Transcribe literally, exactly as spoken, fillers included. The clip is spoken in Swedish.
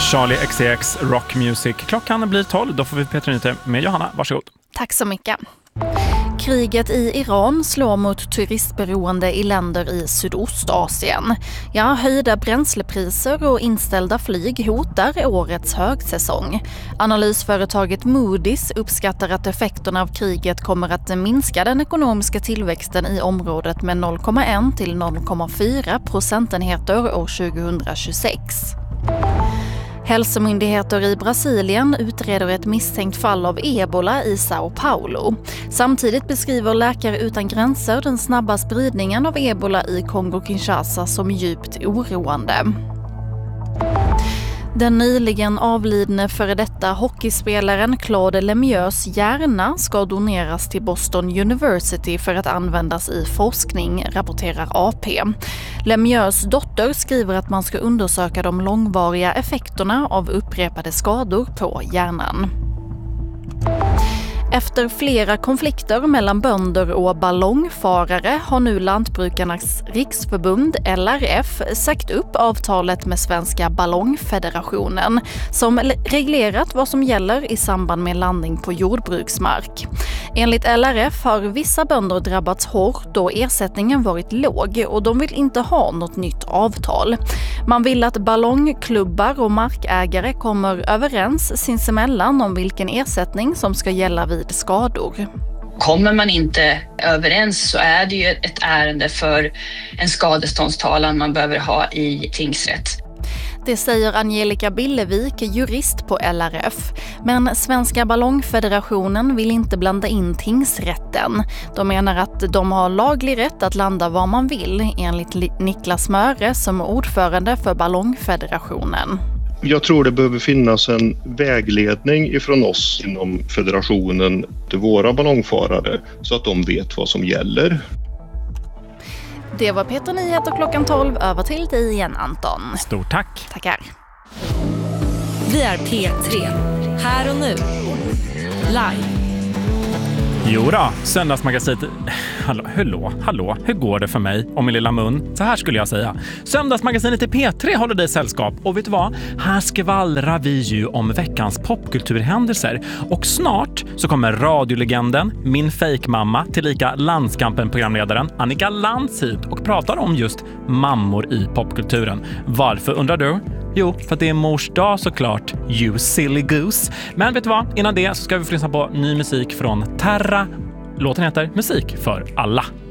Charlie X C X Rock Music. Klockan blir tolv, då får vi Petra Nyheter med Johanna. Varsågod. Tack så mycket. Kriget i Iran slår mot turistberoende i länder i Sydostasien. Ja, höjda bränslepriser och inställda flyg hotar årets högsäsong. Analysföretaget Moody's uppskattar att effekterna av kriget kommer att minska den ekonomiska tillväxten i området med noll komma en till noll komma fyra procentenheter år tjugohundratjugosex. Hälsomyndigheter i Brasilien utreder ett misstänkt fall av ebola i Sao Paulo. Samtidigt beskriver Läkare utan gränser den snabba spridningen av ebola i Kongo-Kinshasa som djupt oroande. Den nyligen avlidne före detta hockeyspelaren Claude Lemieux hjärna ska doneras till Boston University för att användas i forskning, rapporterar A P. Lemieux dotter skriver att man ska undersöka de långvariga effekterna av upprepade skador på hjärnan. Efter flera konflikter mellan bönder och ballongfarare har nu Lantbrukarnas riksförbund L R F sagt upp avtalet med Svenska ballongfederationen som reglerat vad som gäller i samband med landning på jordbruksmark. Enligt L R F har vissa bönder drabbats hårt och ersättningen varit låg och de vill inte ha något nytt avtal. Man vill att ballongklubbar och markägare kommer överens sinsemellan om vilken ersättning som ska gälla vid skador. Kommer man inte överens så är det ju ett ärende för en skadeståndstalan man behöver ha i tingsrätt. Det säger Angelica Billevik, jurist på L R F. Men Svenska ballongfederationen vill inte blanda in tingsrätten. De menar att de har laglig rätt att landa var man vill, enligt Niklas Möre som är ordförande för ballongfederationen. Jag tror det behöver finnas en vägledning ifrån oss inom federationen till våra ballongfarare så att de vet vad som gäller. Det var Peter Nyheter klockan tolv. Över till dig igen, Anton. Stort tack. Tackar. Vi är P tre. Här och nu. Live. Jo då, söndagsmagasinet... Hallå, hallå, hallå, hur går det för mig och min lilla mun? Så här skulle jag säga. Söndagsmagasinet i P tre håller dig sällskap. Och vet du vad? Här skvallrar vi ju om veckans popkulturhändelser. Och snart så kommer radiolegenden, min fejkmamma, tillika Landskampen-programledaren Annika Lantz hit och pratar om just mammor i popkulturen. Varför undrar du? Jo, för att det är mors dag såklart, you silly goose. Men vet du vad? Innan det så ska vi få lyssna på ny musik från Terra. Låten heter Musik för alla.